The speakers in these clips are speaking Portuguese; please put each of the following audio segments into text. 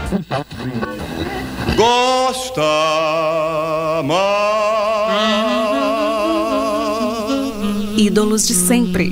Gosta mais. Ídolos de sempre.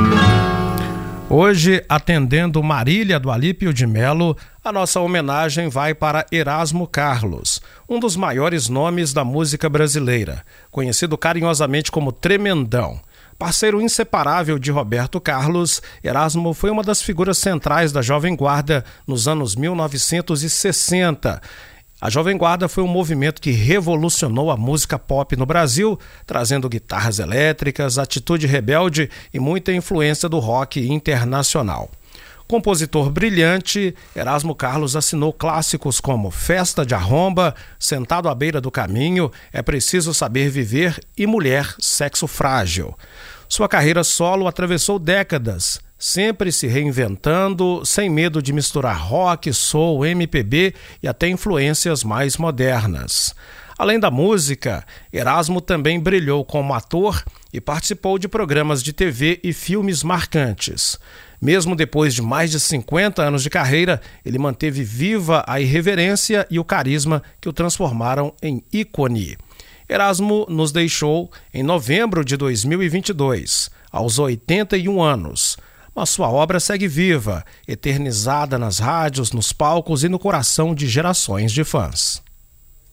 Hoje, atendendo Marília do Alípio de Melo, a nossa homenagem vai para Erasmo Carlos, um dos maiores nomes da música brasileira, conhecido carinhosamente como Tremendão. Parceiro inseparável de Roberto Carlos, Erasmo foi uma das figuras centrais da Jovem Guarda nos anos 1960. A Jovem Guarda foi um movimento que revolucionou a música pop no Brasil, trazendo guitarras elétricas, atitude rebelde e muita influência do rock internacional. Compositor brilhante, Erasmo Carlos assinou clássicos como Festa de Arromba, Sentado à Beira do Caminho, É Preciso Saber Viver e Mulher, Sexo Frágil. Sua carreira solo atravessou décadas, sempre se reinventando, sem medo de misturar rock, soul, MPB e até influências mais modernas. Além da música, Erasmo também brilhou como ator e participou de programas de TV e filmes marcantes. Mesmo depois de mais de 50 anos de carreira, ele manteve viva a irreverência e o carisma que o transformaram em ícone. Erasmo nos deixou em novembro de 2022, aos 81 anos. Mas sua obra segue viva, eternizada nas rádios, nos palcos e no coração de gerações de fãs.